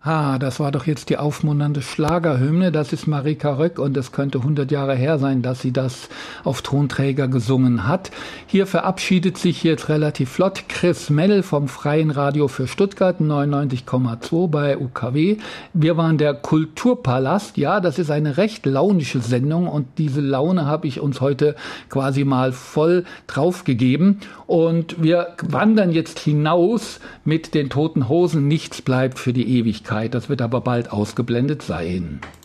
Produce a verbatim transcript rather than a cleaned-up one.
Ah, das war doch jetzt die aufmunternde Schlagerhymne. Das ist Marika Röck und es könnte hundert Jahre her sein, dass sie das auf Tonträger gesungen hat. Hier verabschiedet sich jetzt relativ flott Chris Mell vom Freien Radio für Stuttgart neunundneunzig Komma zwei bei U K W. Wir waren der Kulturpalast. Ja, das ist eine recht launische Sendung und diese Laune habe ich uns heute quasi mal voll draufgegeben. Und wir wandern jetzt hinaus mit den Toten Hosen. Nichts bleibt für die Ewigkeit. Das wird aber bald ausgeblendet sein.